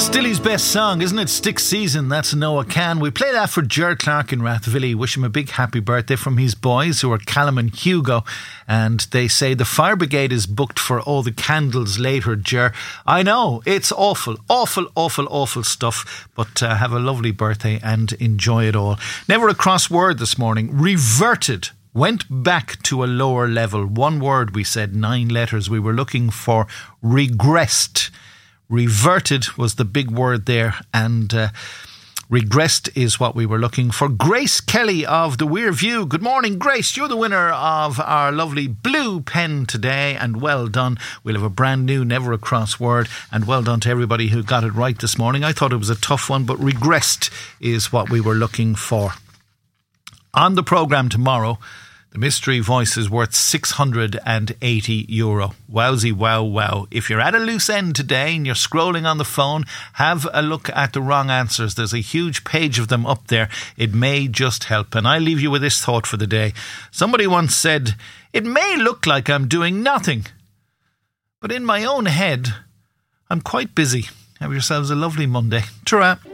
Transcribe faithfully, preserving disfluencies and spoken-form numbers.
Stilly's best song, isn't it? Stick Season, that's Noah Can. We play that for Ger Clark in Rathvilly. Wish him a big happy birthday from his boys, who are Callum and Hugo. And they say the fire brigade is booked for all the candles later, Ger. I know, it's awful, awful, awful, awful stuff. But uh, have a lovely birthday and enjoy it all. Never a cross word this morning. Reverted. Went back to a lower level. One word, we said, nine letters. We were looking for regressed. Reverted was the big word there, and uh, regressed is what we were looking for. Grace Kelly of the Weir View. Good morning, Grace. You're the winner of our lovely blue pen today, and well done. We'll have a brand new Never a Cross Word, and well done to everybody who got it right this morning. I thought it was a tough one, but regressed is what we were looking for. On the programme tomorrow, the mystery voice is worth six hundred eighty euro. Wowsy, wow, wow. If you're at a loose end today and you're scrolling on the phone, have a look at the wrong answers. There's a huge page of them up there. It may just help. And I leave you with this thought for the day. Somebody once said, it may look like I'm doing nothing, but in my own head, I'm quite busy. Have yourselves a lovely Monday. Ta-ra.